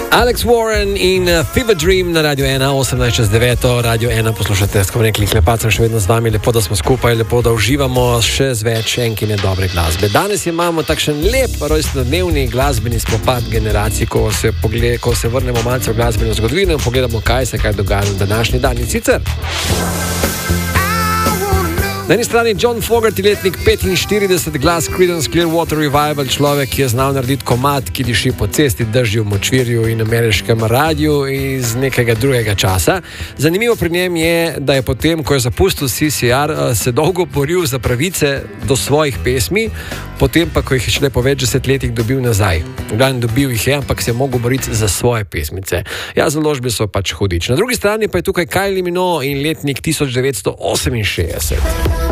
Alex Warren in Fever Dream na Radio 1, 18:09, Radio 1 poslušate, tako rekli, Klepacem še vedno z vami, lepo, da smo skupaj, lepo, da uživamo še z več enkine dobre glasbe. Danes imamo takšen lep rojstnodnevni glasbeni spopad generacij, ko se vrnemo malce v glasbeno zgodovino in pogledamo, kaj se dogaja na današnji dan. In sicer na eni strani John Fogerty, letnik 45, glas Creedence Clearwater Revival, človek, ki je znal narediti komad, ki diši po cesti, držju, močvirju in ameriškem radiju iz nekega drugega časa. Zanimivo pri njem je, da je potem, ko je zapustil CCR, se dolgo boril za pravice do svojih pesmi, potem pa, ko jih je šele po več desetletjih dobil nazaj. Glavno dobil jih je, ampak se je mogel boriti za svoje pesmice. Ja, založbe so pač hudič. Na drugi strani pa je tukaj Kylie Minogue in letnik 1968.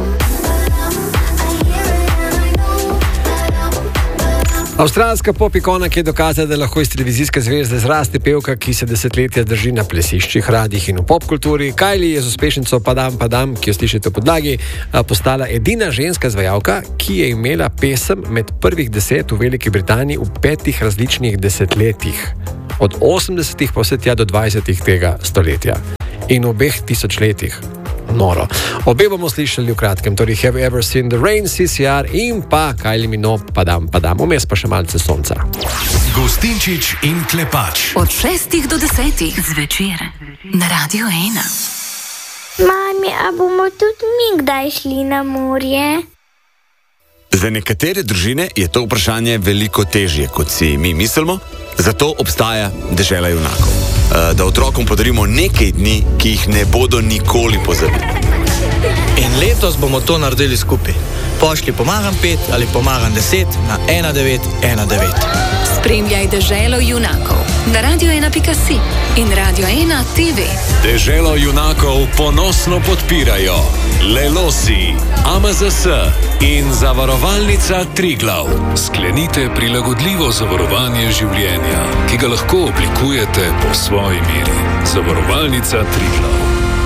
Avstralska pop-ikona, ki je dokazala, da lahko iz televizijske zvezde zraste pevka, ki se desetletja drži na plesiščih, radijih in v popkulturi. Kylie je z uspešnico Padam Padam, ki jo slišite v podlagi, postala edina ženska izvajalka, ki je imela pesem med prvih 10 v Veliki Britaniji v 5 različnih desetletjih. Od 80-ih pa vse tja do 20-ih tega stoletja. In v obeh tisočletjih. Noro. Obe bomo slišali v kratkem, torej Have You Ever Seen the Rain, CCR in pa Kylie Minogue, Padam Padam. Vmes pa še malce sonca. Gostinčič in Klepač. Od 6 do 10 zvečer na Radio 1. Mami, a bomo tudi mi kdaj šli na morje? Za nekatere družine je to vprašanje veliko težje, kot si mi mislimo, zato obstaja Dežela junakov. Da otrokom podarimo nekaj dni, ki jih ne bodo nikoli pozabili. In letos bomo to naredili skupaj. Pošlji Pomagam 5 ali Pomagam 10 na 1919. Spremljaj Deželo junakov na radio1.si in Radio 1 TV. Deželo junakov ponosno podpirajo Lelosi, AMZS in Zavarovalnica Triglav. Sklenite prilagodljivo zavarovanje življenja, ki ga lahko oblikujete po svoji meri. Zavarovalnica Triglav.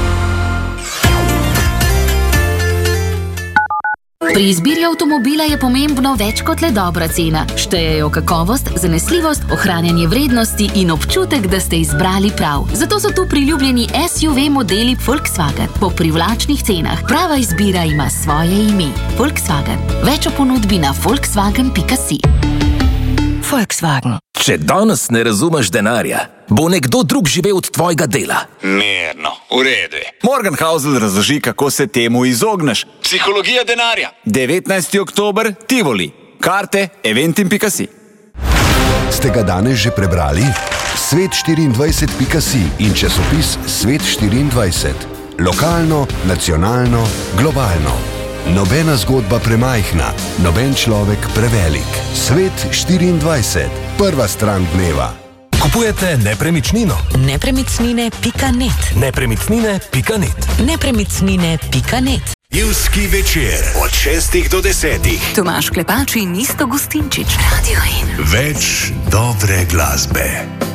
Pri izbiri avtomobila je pomembno več kot le dobra cena. Štejejo kakovost, zanesljivost, ohranjanje vrednosti in občutek, da ste izbrali prav. Zato so tu priljubljeni SUV modeli Volkswagen po privlačnih cenah. Prava izbira ima svoje ime. Volkswagen. Več o ponudbi na volkswagen.si. Volkswagen. Če danes ne razumeš denarja, bo nekdo drug živel od tvojega dela. Mirno, v redu. Morgenhausel razloži, kako se temu izogneš. Psihologija denarja. 19. oktober, Tivoli. Karte eventim.si. Ste ga danes že prebrali? Svet24.si in časopis Svet24. Lokalno, nacionalno, globalno. Nobena zgodba premajhna, noben človek prevelik. Svet24. Prva stran dneva. Kupujete nepremičnino? Nepremičnine.net. Nepremičnine.net. Nepremičnine.net. Juski večer od 6 do 10. Tomaž Klepač in Isto Gostinčič. Radio 1. Več dobre glasbe.